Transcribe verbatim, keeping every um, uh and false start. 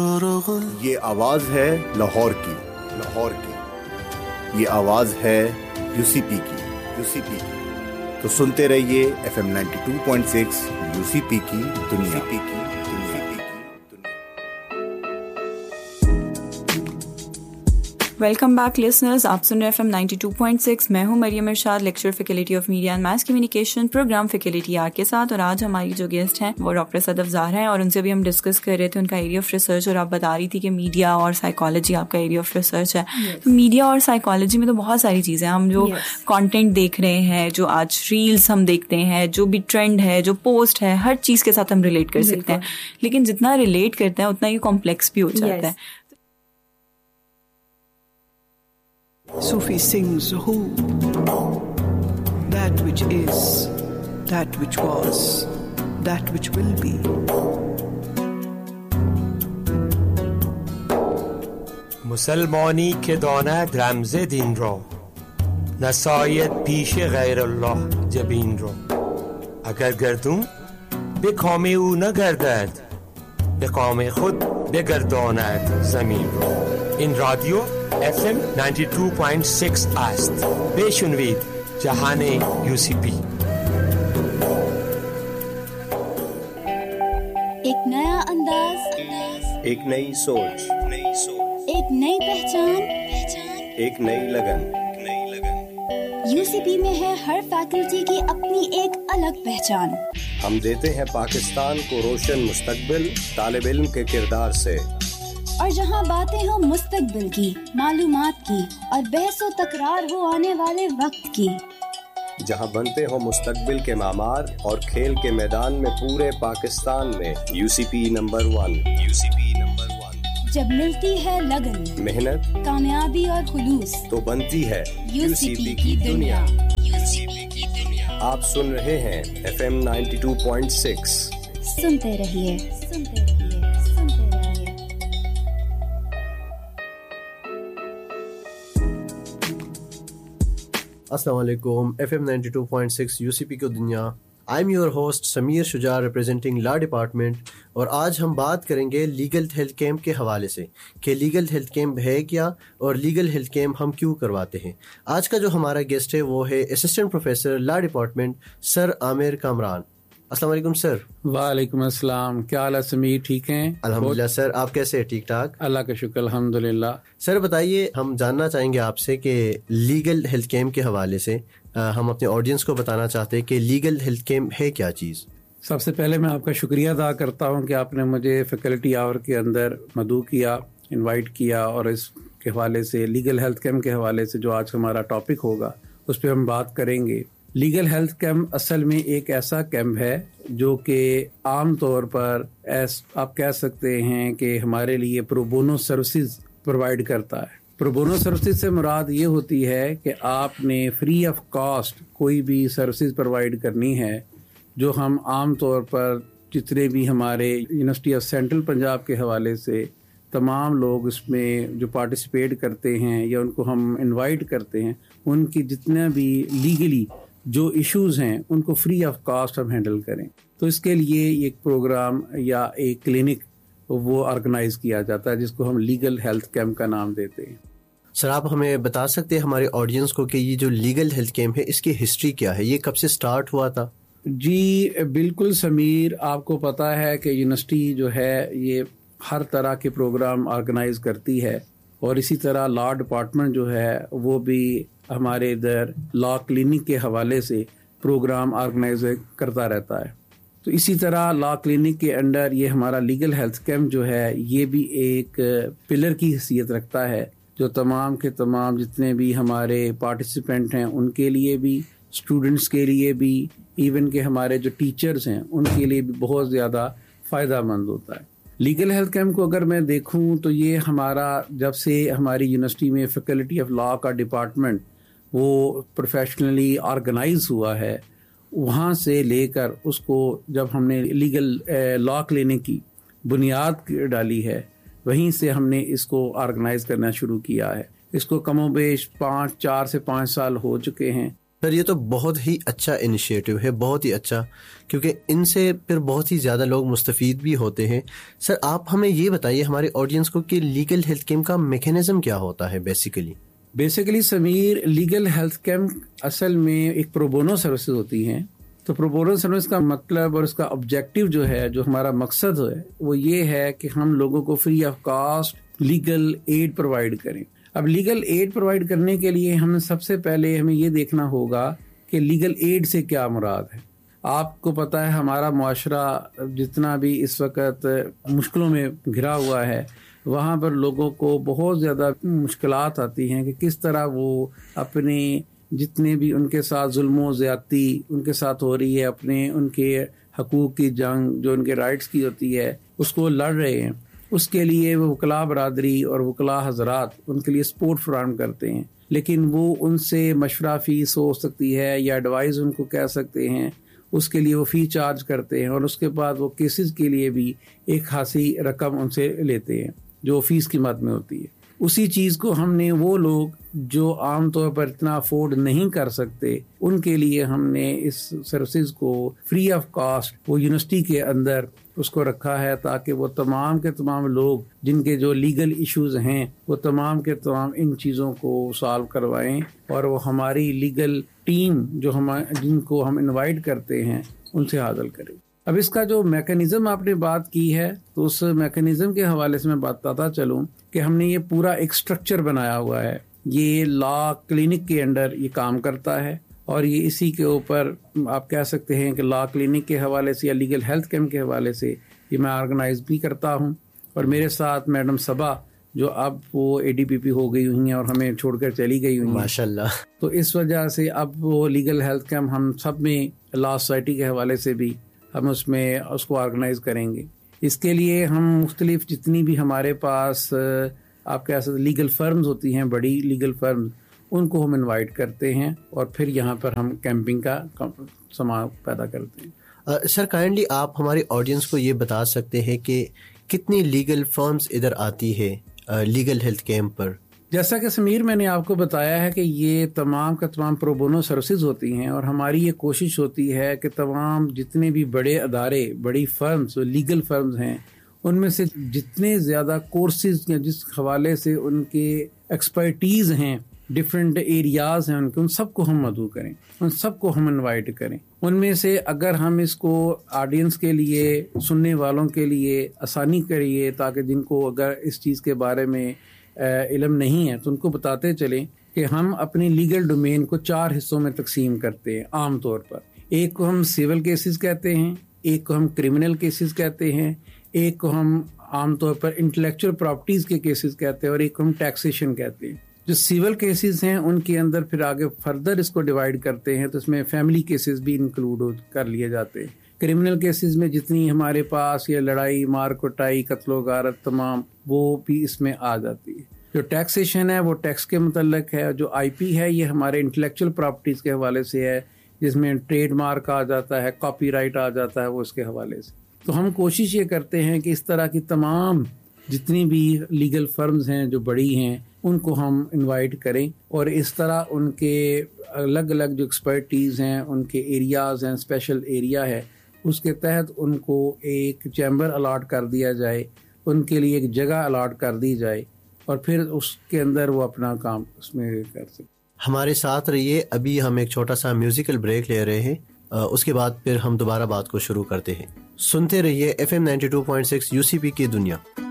یہ آواز ہے لاہور کی، لاہور کی، یہ آواز ہے یو سی پی کی، یو سی پی کی۔ تو سنتے رہیے F M ninety two point six you سی پی کی دنیا کی دنیا۔ ویلکم بیک لسنرز، آپ سن رہے F M ninety two point six. میں ہوں مریم ارشاد، lecture faculty of media and mass communication, programme faculty are کے ساتھ۔ اور آج ہماری جو گیسٹ ہیں وہ ڈاکٹر صدف زہرا ہیں، اور ان سے بھی ہم ڈسکس کر رہے تھے ان کا ایریا آف ریسرچ، اور آپ بتا رہی تھی کہ میڈیا اور سائیکالوجی آپ کا ایریا آف ریسرچ ہے۔ تو میڈیا اور سائیکالوجی میں تو بہت ساری چیزیں، ہم جو کانٹینٹ دیکھ رہے ہیں، جو آج ریلس ہم دیکھتے ہیں، جو بھی ٹرینڈ ہے، جو پوسٹ ہے، ہر چیز کے ساتھ ہم ریلیٹ کر سکتے ہیں، لیکن جتنا ریلیٹ کرتے ہیں اتنا ہی کمپلیکس بھی ہو جاتا ہے۔ Sufi sings who, that which is, that which was, that which will be. مسلمانی که داند رمز دین را، نساید پیش غیر الله جبین را. اگر گردون به کام او نگردد، به کام خود بگرداند زمین را. این رادیو F M ninety two point six است. بشنوید جهان یو سی پی. ایک نیا انداز، ایک نئی سوچ، نئی سوچ، ایک نئی پہچان، ایک نئی لگن، نئی لگن۔ یو سی پی میں ہے ہر فیکلٹی کی اپنی ایک الگ پہچان۔ ہم دیتے ہیں پاکستان کو روشن مستقبل طالب علم کے کردار سے، اور جہاں باتیں ہوں مستقبل کی، معلومات کی، اور بحث و تکرار ہو آنے والے وقت کی، جہاں بنتے ہوں مستقبل کے معمار اور کھیل کے میدان میں پورے پاکستان میں you C P number one, you C P number one. جب ملتی ہے لگن، محنت، کامیابی اور خلوص، تو بنتی ہے یو سی پی کی دنیا۔ یو سی پی کی دنیا۔ آپ سن رہے ہیں F M ninety two point six. سنتے رہیے، سنتے رہیے، سنتے رہیے۔ السلام علیکم، F M ninety two point six you سی پی کو دنیا۔ I am your host Sameer Shuja representing law department, اور آج ہم بات کریں گے لیگل ہیلتھ کیمپ کے حوالے سے کہ لیگل ہیلتھ کیمپ ہے کیا اور لیگل ہیلتھ کیمپ ہم کیوں کرواتے ہیں۔ آج کا جو ہمارا گیسٹ ہے وہ ہے اسسٹنٹ پروفیسر لا ڈپارٹمنٹ سر عامر کامران۔ السلام علیکم سر۔ وعلیکم السلام، کیا حال ہے سمیر؟ ٹھیک ہیں الحمدللہ سر، آپ کیسے ہیں؟ ٹھیک ٹھاک، اللہ کا شکر الحمدللہ۔ سر بتائیے، ہم جاننا چاہیں گے آپ سے کہ لیگل ہیلتھ کیمپ کے حوالے سے ہم اپنے آڈینس کو بتانا چاہتے ہیں کہ لیگل ہیلتھ کیمپ ہے کیا چیز۔ سب سے پہلے میں آپ کا شکریہ ادا کرتا ہوں کہ آپ نے مجھے فیکلٹی آور کے اندر مدعو کیا، انوائٹ کیا، اور اس کے حوالے سے لیگل ہیلتھ کیمپ کے حوالے سے جو آج ہمارا ٹاپک ہوگا اس پہ ہم بات کریں گے۔ لیگل ہیلتھ کیمپ اصل میں ایک ایسا کیمپ ہے جو کہ عام طور پر ایس آپ کہہ سکتے ہیں کہ ہمارے لیے پرو بونو سروسز پرووائڈ کرتا ہے۔ پرو بونو سروسز سے مراد یہ ہوتی ہے کہ آپ نے فری آف کاسٹ کوئی بھی سروسز پرووائڈ کرنی ہے، جو ہم عام طور پر جتنے بھی ہمارے یونیورسٹی آف سینٹرل پنجاب کے حوالے سے تمام لوگ اس میں جو پارٹیسپیٹ کرتے ہیں یا ان کو ہم انوائٹ کرتے ہیں، ان کی جتنے بھی لیگلی جو ایشوز ہیں ان کو فری آف کاسٹ ہم ہینڈل کریں۔ تو اس کے لیے ایک پروگرام یا ایک کلینک وہ آرگنائز کیا جاتا ہے جس کو ہم لیگل ہیلتھ کیمپ کا نام دیتے ہیں۔ سر آپ ہمیں بتا سکتے ہیں ہمارے آڈینس کو کہ یہ جو لیگل ہیلتھ کیمپ ہے اس کی ہسٹری کیا ہے، یہ کب سے سٹارٹ ہوا تھا؟ جی بالکل سمیر، آپ کو پتہ ہے کہ یونیورسٹی جو ہے یہ ہر طرح کے پروگرام آرگنائز کرتی ہے، اور اسی طرح لا ڈپارٹمنٹ جو ہے وہ بھی ہمارے ادھر لا کلینک کے حوالے سے پروگرام آرگنائز کرتا رہتا ہے۔ تو اسی طرح لا کلینک کے انڈر یہ ہمارا لیگل ہیلتھ کیمپ جو ہے یہ بھی ایک پلر کی حیثیت رکھتا ہے، جو تمام کے تمام جتنے بھی ہمارے پارٹیسپینٹ ہیں ان کے لیے بھی، اسٹوڈنٹس کے لیے بھی، ایون کہ ہمارے جو ٹیچرز ہیں ان کے لیے بھی بہت زیادہ فائدہ مند ہوتا ہے۔ لیگل ہیلتھ کیمپ کو اگر میں دیکھوں تو یہ ہمارا جب سے ہماری یونیورسٹی میں فیکلٹی آف لا کا ڈپارٹمنٹ وہ پروفیشنلی آرگنائز ہوا ہے، وہاں سے لے کر اس کو جب ہم نے لیگل لا کلینک کی بنیاد ڈالی ہے، وہیں سے ہم نے اس کو آرگنائز کرنا شروع کیا ہے۔ اس کو کم و بیش پانچ چار سے پانچ سال ہو چکے ہیں، سر یہ تو بہت ہی اچھا انیشیٹو ہے، بہت ہی اچھا، کیونکہ ان سے پھر بہت ہی زیادہ لوگ مستفید بھی ہوتے ہیں۔ سر آپ ہمیں یہ بتائیے ہمارے آڈینس کو کہ لیگل ہیلتھ کیمپ کا میکینزم کیا ہوتا ہے basically? Basically Sameer, legal health camp اصل میں ایک پروبونو سروسز ہوتی ہیں۔ تو پروبونو سروس کا مطلب اور اس کا آبجیکٹیو جو ہے، جو ہمارا مقصد ہے، وہ یہ ہے کہ ہم لوگوں کو free of cost legal aid provide کریں۔ اب لیگل ایڈ پرووائڈ کرنے کے لیے ہم سب سے پہلے ہمیں یہ دیکھنا ہوگا کہ لیگل ایڈ سے کیا مراد ہے۔ آپ کو پتہ ہے ہمارا معاشرہ جتنا بھی اس وقت مشکلوں میں گھرا ہوا ہے، وہاں پر لوگوں کو بہت زیادہ مشکلات آتی ہیں کہ کس طرح وہ اپنے جتنے بھی ان کے ساتھ ظلم و زیادتی ان کے ساتھ ہو رہی ہے، اپنے ان کے حقوق کی جنگ جو ان کے رائٹس کی ہوتی ہے اس کو لڑ رہے ہیں۔ اس کے لیے وہ وکلاء برادری اور وکلاء حضرات ان کے لیے سپورٹ فراہم کرتے ہیں، لیکن وہ ان سے مشورہ فیس ہو سکتی ہے یا ایڈوائز ان کو کہہ سکتے ہیں، اس کے لیے وہ فی چارج کرتے ہیں، اور اس کے بعد وہ کیسز کے لیے بھی ایک خاصی رقم ان سے لیتے ہیں جو فیس کی مد میں ہوتی ہے۔ اسی چیز کو ہم نے وہ لوگ جو عام طور پر اتنا افورڈ نہیں کر سکتے، ان کے لیے ہم نے اس سروسز کو فری آف کاسٹ وہ یونیورسٹی کے اندر اس کو رکھا ہے، تاکہ وہ تمام کے تمام لوگ جن کے جو لیگل ایشوز ہیں وہ تمام کے تمام ان چیزوں کو سالو کروائیں، اور وہ ہماری لیگل ٹیم جو ہم جن کو ہم انوائٹ کرتے ہیں ان سے حاصل کریں۔ اب اس کا جو میکانزم آپ نے بات کی ہے، تو اس میکانزم کے حوالے سے میں بتاتا چلوں کہ ہم نے یہ پورا ایک سٹرکچر بنایا ہوا ہے۔ یہ لا کلینک کے انڈر یہ کام کرتا ہے، اور یہ اسی کے اوپر آپ کہہ سکتے ہیں کہ لا کلینک کے حوالے سے یا لیگل ہیلتھ کیمپ کے حوالے سے یہ میں آرگنائز بھی کرتا ہوں۔ اور میرے ساتھ میڈم صبا جو اب وہ اے ڈی پی پی ہو گئی ہوئی ہیں اور ہمیں چھوڑ کر چلی گئی ہوئی ہیں ماشاءاللہ، تو اس وجہ سے اب وہ لیگل ہیلتھ کیمپ ہم سب میں لا سوسائٹی کے حوالے سے بھی ہم اس میں اس کو آرگنائز کریں گے۔ اس کے لیے ہم مختلف جتنی بھی ہمارے پاس آپ کہہ سکتے لیگل فرمز ہوتی ہیں، بڑی لیگل فرمز، ان کو ہم انوائٹ کرتے ہیں، اور پھر یہاں پر ہم کیمپنگ کا سامان پیدا کرتے ہیں۔ سر کائنڈلی آپ ہمارے آڈینس کو یہ بتا سکتے ہیں کہ کتنی لیگل فرمز ادھر آتی ہے لیگل ہیلتھ کیمپ پر؟ جیسا کہ سمیر میں نے آپ کو بتایا ہے کہ یہ تمام کا تمام پروبونو سروسز ہوتی ہیں، اور ہماری یہ کوشش ہوتی ہے کہ تمام جتنے بھی بڑے ادارے، بڑی فرمز، لیگل فرمز ہیں، ان میں سے جتنے زیادہ کورسز یا جس حوالے سے ان کے ایکسپرٹیز ہیں، ڈفرینٹ ایریاز ہیں ان کے، ان سب کو ہم مدعو کریں، ان سب کو ہم انوائٹ کریں۔ ان میں سے اگر ہم اس کو آڈینس کے لیے، سننے والوں کے لیے آسانی کریے، تاکہ جن کو اگر اس چیز کے بارے میں علم نہیں ہے تو ان کو بتاتے چلیں کہ ہم اپنی لیگل ڈومین کو چار حصوں میں تقسیم کرتے ہیں عام طور پر۔ ایک کو ہم سیول کیسز کہتے ہیں، ایک کو ہم کرمنل کیسز کہتے ہیں، ایک کو ہم عام طور پر انٹلیکچوئل پراپرٹیز کے کیسز کہتے ہیں، اور ایک کو ہم ٹیکسیشن کہتے ہیں۔ جو سیول کیسز ہیں ان کے اندر پھر آگے فردر اس کو ڈیوائیڈ کرتے ہیں، تو اس میں فیملی کیسز بھی انکلوڈ کر لیے جاتے ہیں۔ کرمنل کیسز میں جتنی ہمارے پاس یہ لڑائی مار کٹائی قتل و غارت تمام، وہ بھی اس میں آ جاتی ہے۔ جو ٹیکسیشن ہے وہ ٹیکس کے متعلق ہے۔ جو آئی پی ہے یہ ہمارے انٹلیکچوئل پراپرٹیز کے حوالے سے ہے، جس میں ٹریڈ مارک آ جاتا ہے، کاپی رائٹ آ جاتا ہے، وہ اس کے حوالے سے۔ تو ہم کوشش یہ کرتے ہیں کہ اس طرح کی تمام جتنی بھی لیگل فرمز ہیں جو بڑی ہیں ان کو ہم انوائٹ کریں، اور اس طرح ان کے الگ الگ جو ایکسپرٹیز ہیں، ان کے ایریاز ہیں، اسپیشل ایریا ہے، اس کے تحت ان کو ایک چیمبر الاٹ کر دیا جائے، ان کے لیے ایک جگہ الاٹ کر دی جائے، اور پھر اس کے اندر وہ اپنا کام اس میں کر سکتے۔ ہمارے ساتھ رہیے، ابھی ہم ایک چھوٹا سا میوزیکل بریک لے رہے ہیں، اس کے بعد پھر ہم دوبارہ بات کو شروع کرتے ہیں۔ سنتے رہیے F M ninety two point six you سی پی کی دنیا۔